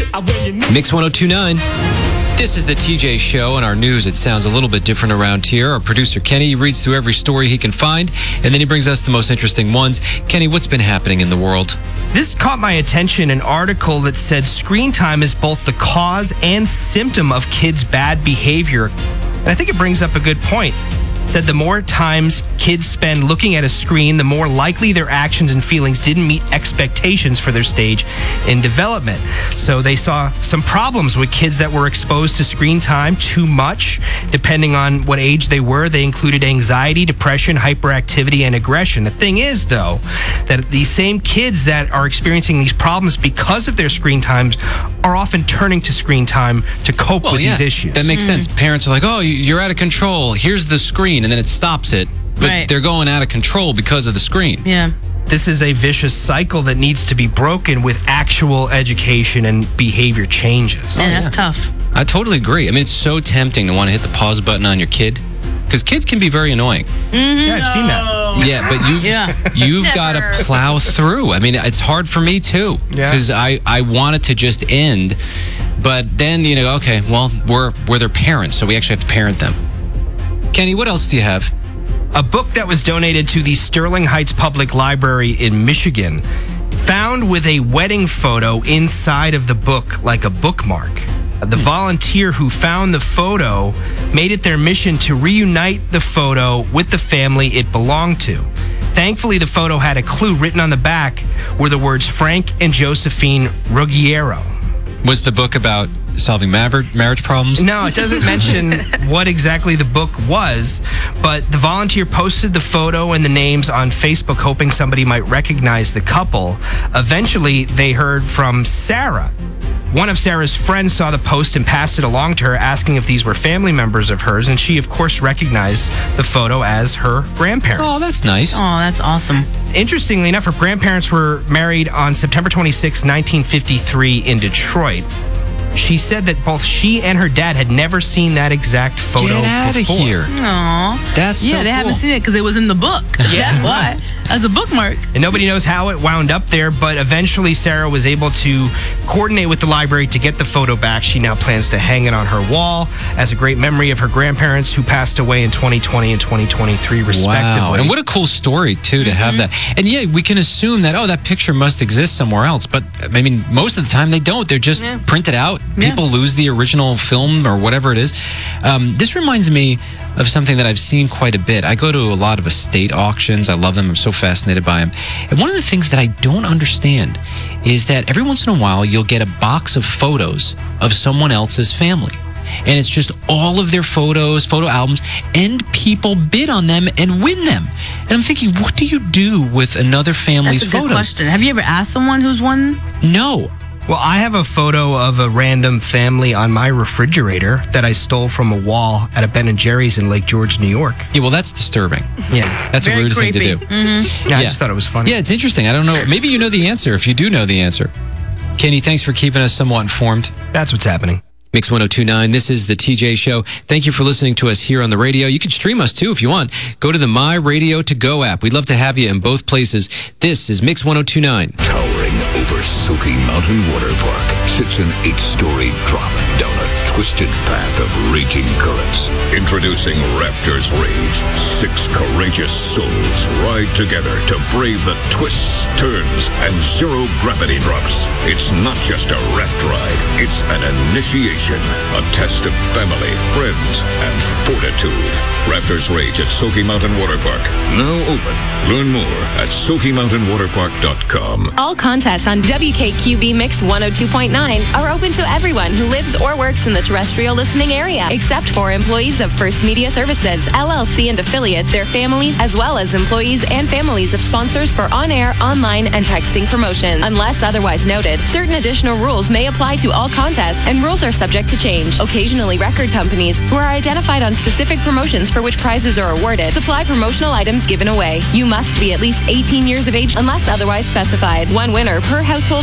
Mix 1029. This is the TJ Show. In our news, it sounds a little bit different around here. Our producer, Kenny, reads through every story he can find, and then he brings us the most interesting ones. Kenny, what's been happening in the world? This caught my attention, an article that said screen time is both the cause and symptom of kids' bad behavior. And I think it brings up a good point. It said the more times kids spend looking at a screen, the more likely their actions and feelings didn't meet expectations for their stage in development. So they saw some problems with kids that were exposed to screen time too much, depending on what age they were. They included anxiety, depression, hyperactivity, and aggression. The thing is, though, that these same kids that are experiencing these problems because of their screen times are often turning to screen time to cope with these issues. That makes sense. Parents are like, oh, you're out of control. Here's the screen. And then it stops it. But they're going out of control because of the screen. Yeah. This is a vicious cycle that needs to be broken with actual education and behavior changes. And that's tough. I totally agree. I mean, it's so tempting to want to hit the pause button on your kid. Because kids can be very annoying. Yeah, I've seen that. Yeah, but you've got to plow through. I mean, it's hard for me, too. Because I want it to just end. But then, okay, well, we're their parents, so we actually have to parent them. Kenny, what else do you have? A book that was donated to the Sterling Heights Public Library in Michigan, found with a wedding photo inside of the book like a bookmark. The volunteer who found the photo made it their mission to reunite the photo with the family it belonged to. Thankfully, the photo had a clue written on the back were the words Frank and Josephine Ruggiero. Was the book about solving marriage problems? No, it doesn't mention what exactly the book was, but the volunteer posted the photo and the names on Facebook, hoping somebody might recognize the couple. Eventually, they heard from Sarah. One of Sarah's friends saw the post and passed it along to her, asking if these were family members of hers, and she, of course, recognized the photo as her grandparents. Oh, that's nice. Oh, that's awesome. Interestingly enough, her grandparents were married on September 26, 1953 in Detroit. She said that both she and her dad had never seen that exact photo before. Get out of here. Aww. That's so they cool. haven't seen it because it was in the book. Yeah. That's why. As a bookmark. And nobody knows how it wound up there, but eventually Sarah was able to coordinate with the library to get the photo back. She now plans to hang it on her wall as a great memory of her grandparents who passed away in 2020 and 2023, respectively. Wow. And what a cool story, too, to have that. And yeah, we can assume that, that picture must exist somewhere else. But, I mean, most of the time they don't. They're just printed out. People lose the original film or whatever it is. This reminds me of something that I've seen quite a bit. I go to a lot of estate auctions. I love them. I'm so fascinated by them. And one of the things that I don't understand is that every once in a while you'll get a box of photos of someone else's family. And it's just all of their photos, photo albums, and people bid on them and win them. And I'm thinking, what do you do with another family's photos? That's a good question. Have you ever asked someone who's won? No. Well, I have a photo of a random family on my refrigerator that I stole from a wall at a Ben & Jerry's in Lake George, New York. Yeah, well, that's disturbing. Yeah. That's Very a rude creepy. thing to do. Mm-hmm. Yeah, I just thought it was funny. Yeah, it's interesting. I don't know. Maybe you know the answer if you do know the answer. Kenny, thanks for keeping us somewhat informed. That's what's happening. Mix 1029. This is the TJ Show. Thank you for listening to us here on the radio. You can stream us too if you want. Go to the My Radio To Go app. We'd love to have you in both places. This is Mix 1029. Towering over Soaky Mountain Water Park sits an 8-story drop down a twisted path of raging currents. Introducing Raptors Rage. 6 courageous souls ride together to brave the twists, turns, and zero-gravity drops. It's not just a raft ride. It's an initiation. A test of family, friends, and fortitude. Raptors Rage at Soaky Mountain Water Park. Now open. Learn more at SoakyMountainWaterPark.com. All contests on WKQB Mix 102.9 are open to everyone who lives or works in the terrestrial listening area, except for employees of First Media Services, LLC and affiliates, their families, as well as employees and families of sponsors for on-air, online, and texting promotions. Unless otherwise noted, certain additional rules may apply to all contests, and rules are subject to change. Occasionally, record companies who are identified on specific promotions for which prizes are awarded supply promotional items given away. You must be at least 18 years of age unless otherwise specified. One winner per household